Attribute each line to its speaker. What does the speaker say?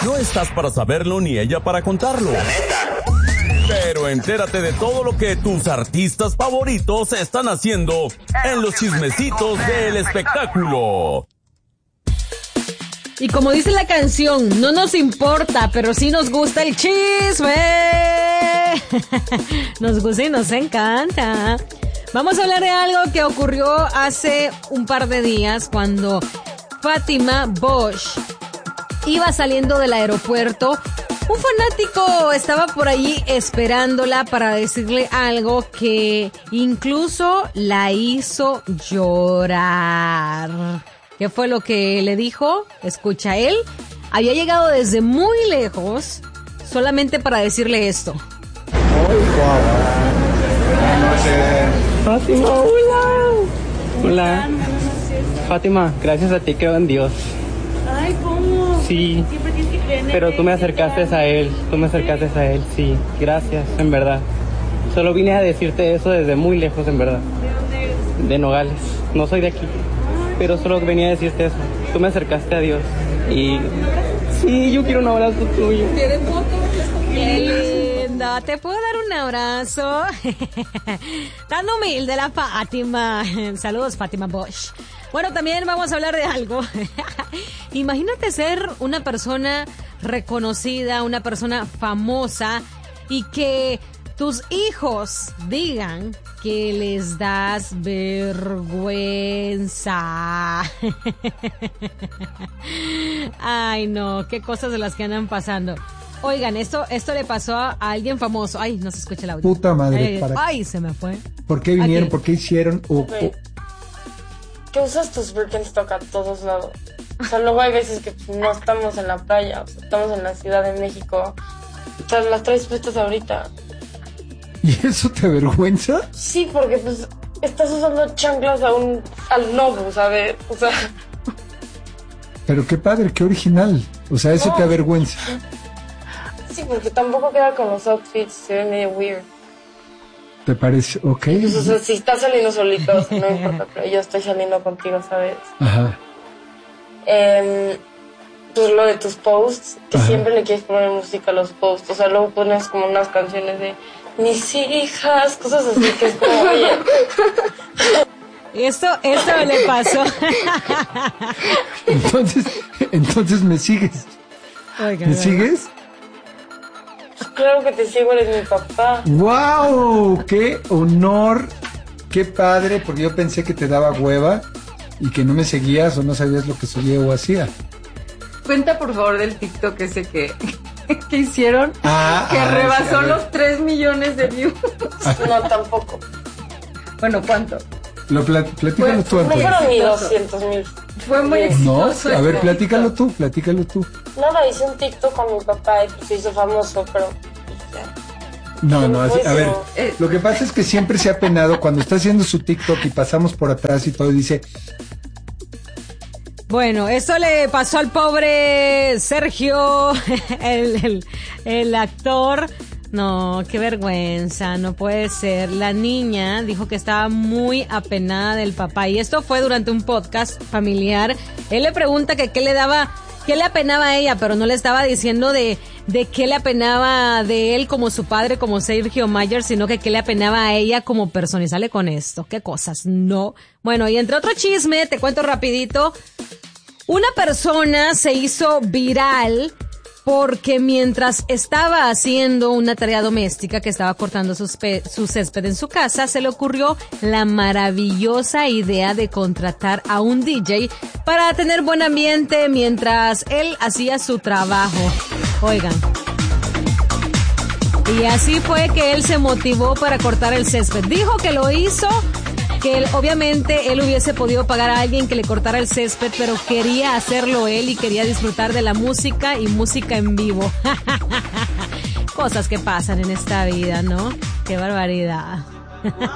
Speaker 1: No estás para saberlo ni ella para contarlo. Pero entérate de todo lo que tus artistas favoritos están haciendo en los chismecitos del espectáculo.
Speaker 2: Y como dice la canción, no nos importa, pero sí nos gusta el chisme. Nos gusta y nos encanta. Vamos a hablar de algo que ocurrió hace un par de días cuando Fátima Bosch iba saliendo del aeropuerto. Un fanático estaba por allí esperándola para decirle algo que incluso la hizo llorar. ¿Qué fue lo que le dijo? Escucha, él había llegado desde muy lejos solamente para decirle esto.
Speaker 3: Fátima, hola. Hola. Fátima, gracias a ti creo en Dios.
Speaker 4: Ay, ¿cómo?
Speaker 3: Sí.
Speaker 4: Siempre tienes que creer en
Speaker 3: Pero
Speaker 4: él.
Speaker 3: tú me acercaste a él. Tú me acercaste a él, sí. Gracias, en verdad. Solo vine a decirte eso desde muy lejos, en verdad.
Speaker 4: ¿De dónde eres?
Speaker 3: De Nogales. No soy de aquí. Pero solo venía a decirte eso. Tú me acercaste a Dios. Y... sí, yo quiero un abrazo tuyo.
Speaker 4: ¿Tienes fotos?
Speaker 2: ¡Qué linda! ¿Te puedo dar un abrazo? Tan humilde la Fátima. Saludos, Fátima Bosch. Bueno, también vamos a hablar de algo. Imagínate ser una persona reconocida, una persona famosa y que tus hijos digan que les das vergüenza. Ay, no, qué cosas de las que andan pasando. Oigan, esto le pasó a alguien famoso. Ay, no se escucha el audio.
Speaker 5: Puta madre.
Speaker 2: Ay, se me fue.
Speaker 5: ¿Por qué vinieron?
Speaker 2: Aquí.
Speaker 5: ¿Por qué hicieron?
Speaker 6: Que usas tus Birkenstock a todos lados. O sea, luego hay veces que no estamos en la playa, o sea, estamos en la Ciudad de México. O sea, las traes puestas ahorita.
Speaker 5: ¿Y eso te avergüenza?
Speaker 6: Sí, porque pues estás usando chanclas al Nobu, ¿sabes? O sea...
Speaker 5: Pero qué padre, qué original. O sea, eso
Speaker 6: No.
Speaker 5: te avergüenza.
Speaker 6: Sí, porque tampoco queda con los outfits, se ve medio weird.
Speaker 5: ¿Te parece? Ok.
Speaker 6: Pues, o sea, si estás saliendo solito, o sea, no importa, pero yo estoy saliendo contigo, ¿sabes?
Speaker 5: Ajá.
Speaker 6: Pues lo de tus posts, que
Speaker 5: Ajá.
Speaker 6: siempre le quieres poner música a los posts. O sea, luego pones como unas canciones de mis hijas, cosas así que es como, oye...
Speaker 2: Esto le pasó.
Speaker 5: Entonces me sigues.
Speaker 2: Oigan,
Speaker 5: ¿Me sigues?
Speaker 6: Pues claro que te sigo, eres mi papá.
Speaker 5: ¡Wow! ¡Qué honor! ¡Qué padre! Porque yo pensé que te daba hueva y que no me seguías o no sabías lo que subía o hacía.
Speaker 4: Cuenta por favor del TikTok ese que hicieron, que
Speaker 5: sí,
Speaker 4: rebasó
Speaker 5: a ver.
Speaker 4: los 3 millones de views.
Speaker 6: No, tampoco.
Speaker 4: Bueno, ¿cuánto?
Speaker 5: Platícalo tú,
Speaker 6: No
Speaker 5: Antonio.
Speaker 6: fueron ni 200,000.
Speaker 4: Fue muy
Speaker 5: No,
Speaker 4: exitoso.
Speaker 5: a ver,
Speaker 4: este
Speaker 5: platícalo
Speaker 4: TikTok.
Speaker 5: tú.
Speaker 6: Nada, hice un TikTok con mi papá y pues se hizo famoso, pero... ya.
Speaker 5: No, así, a ver,
Speaker 4: Eh.
Speaker 5: lo que pasa es que siempre se ha penado cuando está haciendo su TikTok y pasamos por atrás y todo y dice,
Speaker 2: bueno, esto le pasó al pobre Sergio, el actor. No, qué vergüenza, no puede ser. La niña dijo que estaba muy apenada del papá y esto fue durante un podcast familiar. Él le pregunta que qué le apenaba a ella, pero no le estaba diciendo de qué le apenaba de él como su padre, como Sergio Mayer, sino que qué le apenaba a ella como persona. Y sale con esto, qué cosas, no. Bueno, y entre otro chisme, te cuento rapidito. Una persona se hizo viral porque mientras estaba haciendo una tarea doméstica, que estaba cortando su césped en su casa, se le ocurrió la maravillosa idea de contratar a un DJ para tener buen ambiente mientras él hacía su trabajo. Oigan. Y así fue que él se motivó para cortar el césped. Dijo que lo hizo, que obviamente él hubiese podido pagar a alguien que le cortara el césped, pero quería hacerlo él y quería disfrutar de la música y música en vivo. Cosas que pasan en esta vida, ¿no? Qué barbaridad.